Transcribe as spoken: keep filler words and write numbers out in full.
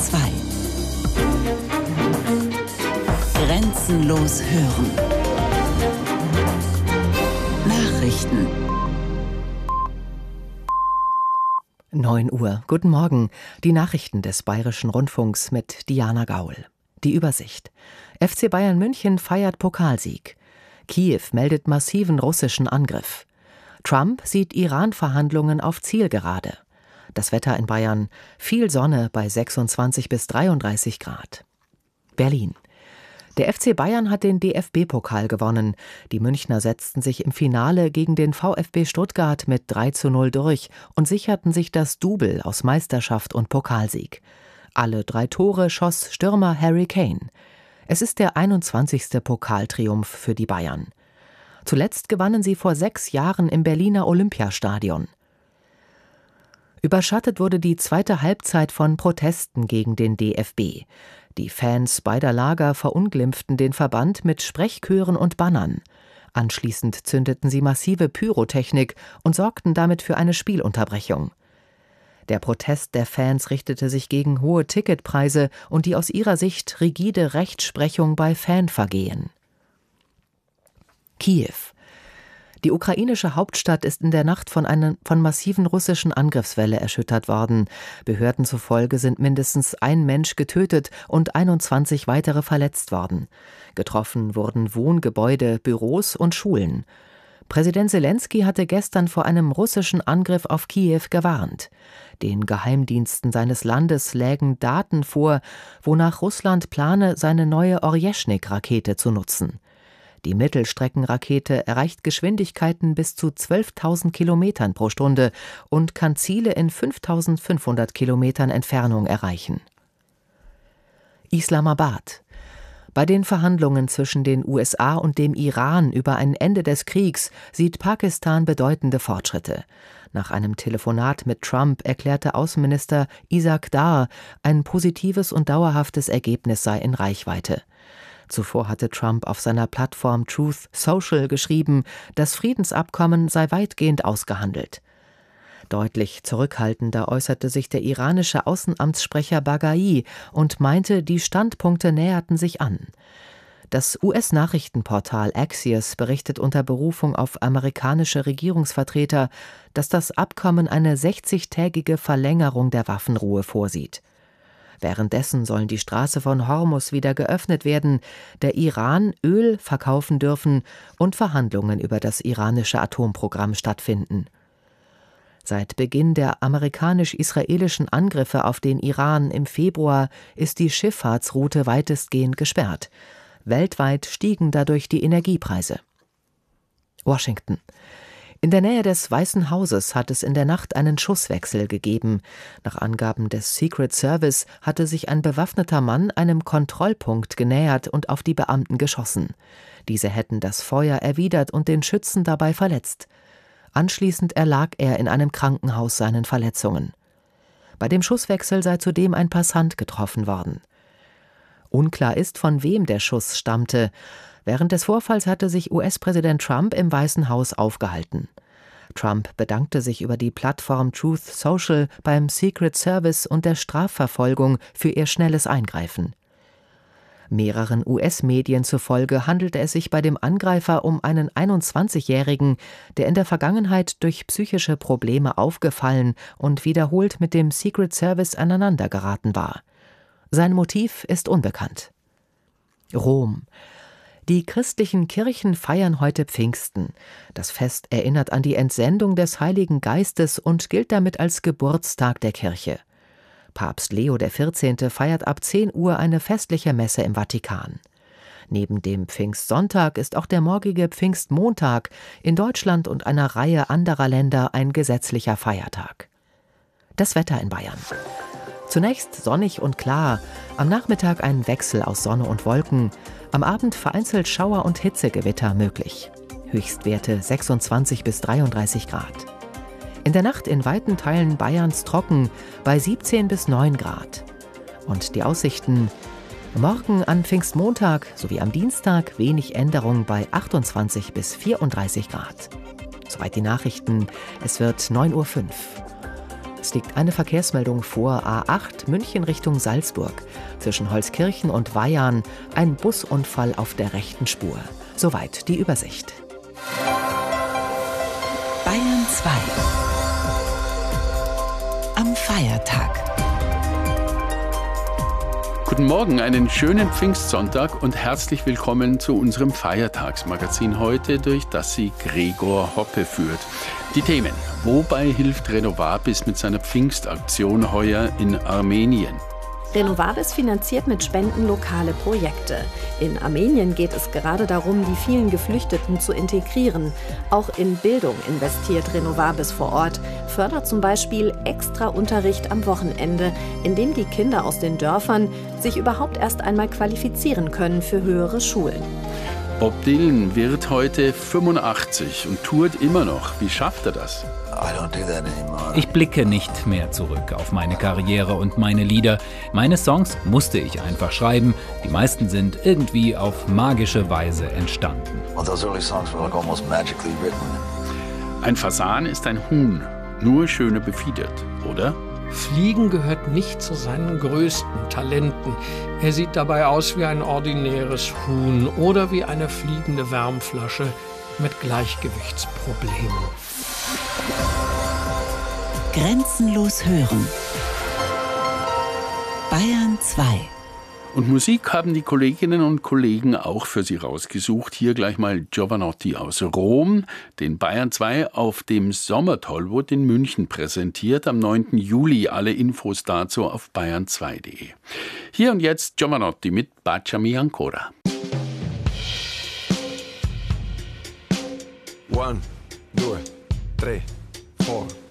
zwei. Grenzenlos hören. Nachrichten. neun Uhr. Guten Morgen. Die Nachrichten des Bayerischen Rundfunks mit Diana Gaul. Die Übersicht. F C Bayern München feiert Pokalsieg. Kiew meldet massiven russischen Angriff. Trump sieht Iran-Verhandlungen auf Zielgerade. Das Wetter in Bayern: viel Sonne bei sechsundzwanzig bis dreiunddreißig Grad. Berlin. Der F C Bayern hat den D F B-Pokal gewonnen. Die Münchner setzten sich im Finale gegen den VfB Stuttgart mit drei zu null durch und sicherten sich das Double aus Meisterschaft und Pokalsieg. Alle drei Tore schoss Stürmer Harry Kane. Es ist der einundzwanzigste Pokaltriumph für die Bayern. Zuletzt gewannen sie vor sechs Jahren im Berliner Olympiastadion. Überschattet wurde die zweite Halbzeit von Protesten gegen den D F B. Die Fans beider Lager verunglimpften den Verband mit Sprechchören und Bannern. Anschließend zündeten sie massive Pyrotechnik und sorgten damit für eine Spielunterbrechung. Der Protest der Fans richtete sich gegen hohe Ticketpreise und die aus ihrer Sicht rigide Rechtsprechung bei Fanvergehen. Kiew. Die ukrainische Hauptstadt ist in der Nacht von einer von massiven russischen Angriffswelle erschüttert worden. Behörden zufolge sind mindestens ein Mensch getötet und einundzwanzig weitere verletzt worden. Getroffen wurden Wohngebäude, Büros und Schulen. Präsident Selenskyj hatte gestern vor einem russischen Angriff auf Kiew gewarnt. Den Geheimdiensten seines Landes lägen Daten vor, wonach Russland plane, seine neue Orjeschnik-Rakete zu nutzen. Die Mittelstreckenrakete erreicht Geschwindigkeiten bis zu zwölftausend Kilometern pro Stunde und kann Ziele in fünftausendfünfhundert Kilometern Entfernung erreichen. Islamabad. Bei den Verhandlungen zwischen den U S A und dem Iran über ein Ende des Kriegs sieht Pakistan bedeutende Fortschritte. Nach einem Telefonat mit Trump erklärte Außenminister Isaac Dar, ein positives und dauerhaftes Ergebnis sei in Reichweite. Zuvor hatte Trump auf seiner Plattform Truth Social geschrieben, das Friedensabkommen sei weitgehend ausgehandelt. Deutlich zurückhaltender äußerte sich der iranische Außenamtssprecher Baghai und meinte, die Standpunkte näherten sich an. Das U S-Nachrichtenportal Axios berichtet unter Berufung auf amerikanische Regierungsvertreter, dass das Abkommen eine sechzigtägige Verlängerung der Waffenruhe vorsieht. Währenddessen sollen die Straße von Hormuz wieder geöffnet werden, der Iran Öl verkaufen dürfen und Verhandlungen über das iranische Atomprogramm stattfinden. Seit Beginn der amerikanisch-israelischen Angriffe auf den Iran im Februar ist die Schifffahrtsroute weitestgehend gesperrt. Weltweit stiegen dadurch die Energiepreise. Washington. In der Nähe des Weißen Hauses hat es in der Nacht einen Schusswechsel gegeben. Nach Angaben des Secret Service hatte sich ein bewaffneter Mann einem Kontrollpunkt genähert und auf die Beamten geschossen. Diese hätten das Feuer erwidert und den Schützen dabei verletzt. Anschließend erlag er in einem Krankenhaus seinen Verletzungen. Bei dem Schusswechsel sei zudem ein Passant getroffen worden. Unklar ist, von wem der Schuss stammte. Während des Vorfalls hatte sich U S-Präsident Trump im Weißen Haus aufgehalten. Trump bedankte sich über die Plattform Truth Social beim Secret Service und der Strafverfolgung für ihr schnelles Eingreifen. Mehreren U S-Medien zufolge handelte es sich bei dem Angreifer um einen einundzwanzigjährigen, der in der Vergangenheit durch psychische Probleme aufgefallen und wiederholt mit dem Secret Service aneinandergeraten war. Sein Motiv ist unbekannt. Rom. Die christlichen Kirchen feiern heute Pfingsten. Das Fest erinnert an die Entsendung des Heiligen Geistes und gilt damit als Geburtstag der Kirche. Papst Leo der vierzehnte feiert ab zehn Uhr eine festliche Messe im Vatikan. Neben dem Pfingstsonntag ist auch der morgige Pfingstmontag in Deutschland und einer Reihe anderer Länder ein gesetzlicher Feiertag. Das Wetter in Bayern. Zunächst sonnig und klar, am Nachmittag ein Wechsel aus Sonne und Wolken, am Abend vereinzelt Schauer und Hitzegewitter möglich. Höchstwerte sechsundzwanzig bis dreiunddreißig Grad. In der Nacht in weiten Teilen Bayerns trocken bei siebzehn bis neun Grad. Und die Aussichten: morgen an Pfingstmontag sowie am Dienstag wenig Änderung bei achtundzwanzig bis vierunddreißig Grad. Soweit die Nachrichten, es wird neun Uhr fünf. Es liegt eine Verkehrsmeldung vor, A acht München Richtung Salzburg. Zwischen Holzkirchen und Weyarn ein Busunfall auf der rechten Spur. Soweit die Übersicht. Bayern zwei. Am Feiertag. Guten Morgen, einen schönen Pfingstsonntag und herzlich willkommen zu unserem Feiertagsmagazin heute, durch das Sie Gregor Hoppe führt. Die Themen: Wobei hilft Renovabis mit seiner Pfingstaktion heuer in Armenien? Renovabis finanziert mit Spenden lokale Projekte. In Armenien geht es gerade darum, die vielen Geflüchteten zu integrieren. Auch in Bildung investiert Renovabis vor Ort, fördert zum Beispiel extra Unterricht am Wochenende, in dem die Kinder aus den Dörfern sich überhaupt erst einmal qualifizieren können für höhere Schulen. Bob Dylan wird heute fünfundachtzig und tourt immer noch. Wie schafft er das? Ich blicke nicht mehr zurück auf meine Karriere und meine Lieder. Meine Songs musste ich einfach schreiben. Die meisten sind irgendwie auf magische Weise entstanden. Ein Fasan ist ein Huhn, nur schöner befiedert, oder? Fliegen gehört nicht zu seinen größten Talenten. Er sieht dabei aus wie ein ordinäres Huhn oder wie eine fliegende Wärmflasche mit Gleichgewichtsproblemen. Grenzenlos hören. Bayern zwei. Und Musik haben die Kolleginnen und Kollegen auch für Sie rausgesucht. Hier gleich mal Jovanotti aus Rom, den Bayern zwei auf dem Sommertollwood in München präsentiert. Am neunten Juli. Alle Infos dazu auf bayern zwei punkt de. Hier und jetzt Jovanotti mit Baciami ancora. One, due, tre, four.